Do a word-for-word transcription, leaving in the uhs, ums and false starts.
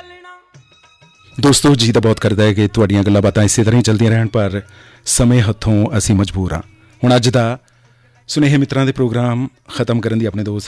ਦੋਸਤੋ ਜੀ ਤਾਂ ਬਹੁਤ ਕਰਦਾ ਹੈ ਕਿ ਤੁਹਾਡੀਆਂ ਗੱਲਾਂ ਬਾਤਾਂ ਇਸੇ ਤਰ੍ਹਾਂ ਹੀ ਚੱਲਦੀਆਂ ਰਹਿਣ, ਪਰ ਸਮੇਂ ਹੱਥੋਂ ਅਸੀਂ ਮਜਬੂਰ ਹਾਂ। ਹੁਣ ਅੱਜ ਦਾ ਸੁਨੇਹੇ ਮਿੱਤਰਾਂ ਦੇ ਪ੍ਰੋਗਰਾਮ ਖ਼ਤਮ ਕਰਨ ਦੀ ਆਪਣੇ ਦੋਸਤ